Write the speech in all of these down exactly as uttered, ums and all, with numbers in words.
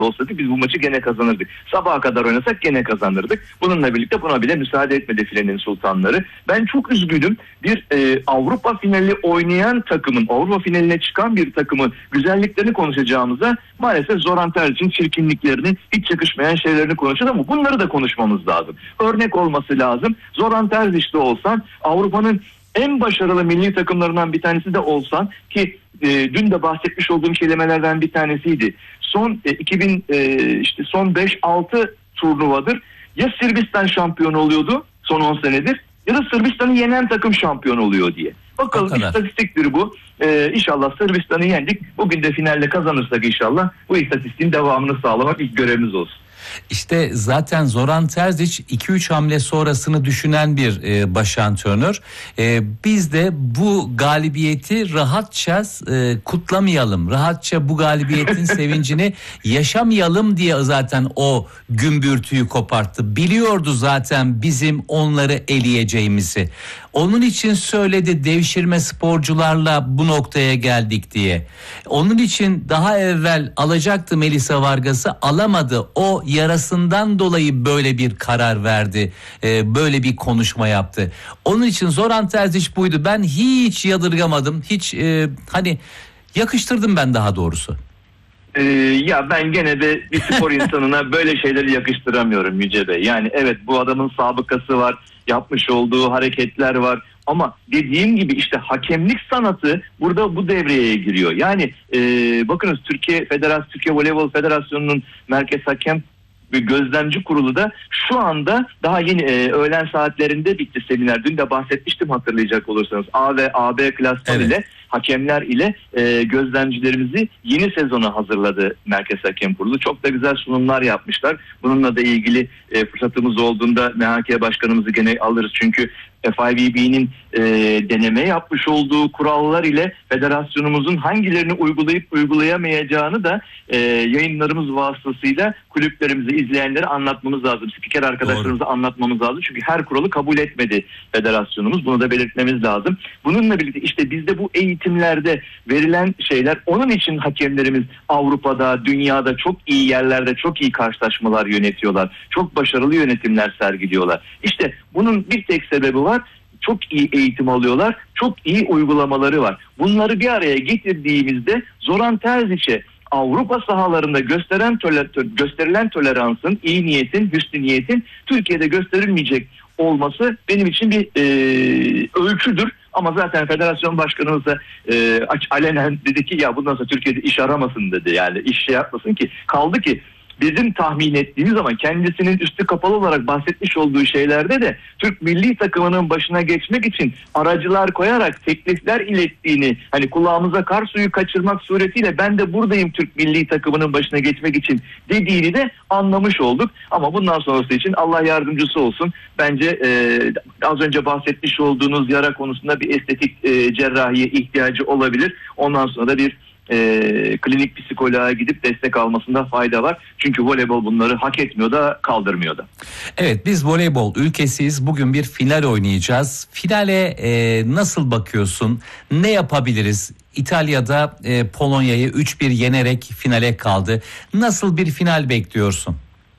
olsaydı biz bu maçı gene kazanırdık. Sabaha kadar oynasak gene kazanırdık. Bununla birlikte buna bile müsaade etmedi filenin sultanları. Ben çok üzgünüm. Bir e, Avrupa finali oynayan takımın, Avrupa finaline çıkan bir takımın güzelliklerini konuşacağımıza maalesef Zoran Terzic'in çirkinliklerini, hiç yakışmayan şeylerini konuşuyoruz ama bunları da konuşmamız lazım. Örnek olması lazım. Zoran Terzic de olsan, Avrupa'nın en başarılı milli takımlarından bir tanesi de olsan ki e, dün de bahsetmiş olduğum kelimelerden bir tanesiydi. Son e, iki bin e, işte son beş altı turnuvadır ya Sırbistan şampiyon oluyordu son on senedir ya da Sırbistan'ı yenen takım şampiyon oluyor diye. Bakalım istatistiktir bu. Ee, inşallah Sırbistan'ı yendik. Bugün de finalde kazanırsak inşallah bu istatistiğin devamını sağlamak ilk görevimiz olsun. İşte zaten Zoran Terzic iki üç hamle sonrasını düşünen bir e, baş antrenör. E, biz de bu galibiyeti rahatça e, kutlamayalım. Rahatça bu galibiyetin sevincini yaşamayalım diye zaten o gümbürtüyü koparttı. Biliyordu zaten bizim onları eleyeceğimizi. Onun için söyledi devşirme sporcularla bu noktaya geldik diye. Onun için daha evvel alacaktı Melisa Vargas'ı, alamadı. O yarasından dolayı böyle bir karar verdi. Ee, böyle bir konuşma yaptı. Onun için Zoran Terzic buydu. Ben hiç yadırgamadım. Hiç e, hani yakıştırdım ben daha doğrusu. Ee, ya ben gene de bir spor insanına böyle şeyleri yakıştıramıyorum Yüce Bey. Yani evet, bu adamın sabıkası var, yapmış olduğu hareketler var. Ama dediğim gibi işte hakemlik sanatı burada bu devreye giriyor. Yani e, bakınız Türkiye Federasyon, Türkiye Voleybol Federasyonu'nun Merkez Hakem ve Gözlemci Kurulu da şu anda daha yeni e, öğlen saatlerinde bitti seminer. Dün de bahsetmiştim hatırlayacak olursanız. A ve A B klasman evet. ile hakemler ile e, gözlemcilerimizi yeni sezona hazırladı Merkez Hakem Kurulu. Çok da güzel sunumlar yapmışlar. Bununla da ilgili e, fırsatımız olduğunda M H K Başkanımızı gene alırız. Çünkü F I V B'nin e, deneme yapmış olduğu kurallar ile federasyonumuzun hangilerini uygulayıp uygulayamayacağını da e, yayınlarımız vasıtasıyla kulüplerimize, izleyenlere anlatmamız lazım. Spiker arkadaşlarımıza Doğru. anlatmamız lazım. Çünkü her kuralı kabul etmedi federasyonumuz. Bunu da belirtmemiz lazım. Bununla birlikte işte bizde bu eğitimlerde verilen şeyler, onun için hakemlerimiz Avrupa'da, dünyada çok iyi yerlerde çok iyi karşılaşmalar yönetiyorlar. Çok başarılı yönetimler sergiliyorlar. İşte bunun bir tek sebebi var. Çok iyi eğitim alıyorlar. Çok iyi uygulamaları var. Bunları bir araya getirdiğimizde Zoran Terzic'e Avrupa sahalarında gösteren toler- gösterilen toleransın, iyi niyetin, hüsnü niyetin Türkiye'de gösterilmeyecek olması benim için bir e, ölçüdür. Ama zaten federasyon başkanımız da e, alenen dedi ki ya bundan sonra Türkiye'de iş aramasın dedi. Yani iş şey yapmasın ki. Kaldı ki bizim tahmin ettiğimiz ama kendisinin üstü kapalı olarak bahsetmiş olduğu şeylerde de Türk milli takımının başına geçmek için aracılar koyarak teklifler ilettiğini, hani kulağımıza kar suyu kaçırmak suretiyle ben de buradayım Türk milli takımının başına geçmek için dediğini de anlamış olduk. Ama bundan sonrası için Allah yardımcısı olsun. Bence e, az önce bahsetmiş olduğunuz yara konusunda bir estetik e, cerrahiye ihtiyacı olabilir. Ondan sonra da bir E, klinik psikoloğa gidip destek almasında fayda var. Çünkü voleybol bunları hak etmiyor da kaldırmıyor da. Evet, biz voleybol ülkesiyiz. Bugün bir final oynayacağız. Finale e, nasıl bakıyorsun? Ne yapabiliriz? İtalya'da e, Polonya'yı üç bir yenerek finale kaldı. Nasıl bir final bekliyorsun?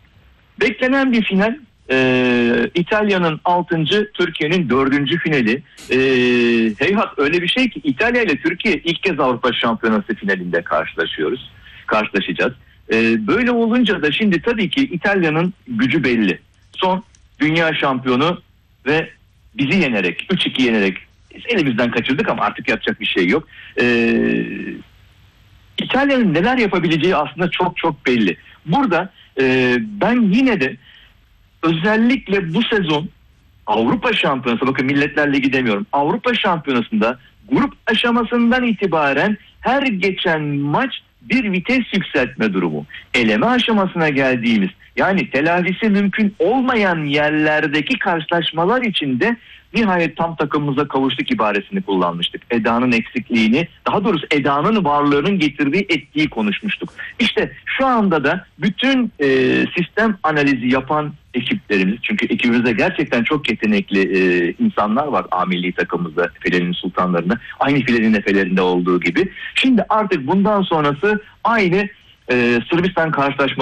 Beklenen bir final. Ee, İtalya'nın altıncı, Türkiye'nin dördüncü finali. Ee, heyhat öyle bir şey ki İtalya ile Türkiye ilk kez Avrupa Şampiyonası finalinde karşılaşıyoruz. Karşılaşacağız. Ee, böyle olunca da şimdi tabii ki İtalya'nın gücü belli. Son dünya şampiyonu ve bizi yenerek, üç iki yenerek elimizden kaçırdık ama artık yapacak bir şey yok. Ee, İtalya'nın neler yapabileceği aslında çok çok belli. Burada e, ben yine de özellikle bu sezon Avrupa Şampiyonası, bakın Milletler Ligi demiyorum, Avrupa Şampiyonası'nda grup aşamasından itibaren her geçen maç bir vites yükseltme durumu. Eleme aşamasına geldiğimiz, yani telafisi mümkün olmayan yerlerdeki karşılaşmalar içinde nihayet tam takımımıza kavuştuk ibaresini kullanmıştık. Eda'nın eksikliğini, daha doğrusu Eda'nın varlığının getirdiği etkiyi konuşmuştuk. İşte şu anda da bütün e, sistem analizi yapan ekiplerimiz, çünkü ekibimizde gerçekten çok yetenekli e, insanlar var A milli takımımızda, filenin sultanlarında, aynı filenin efelerinde olduğu gibi. Şimdi artık bundan sonrası aynı e, Sırbistan karşılaşması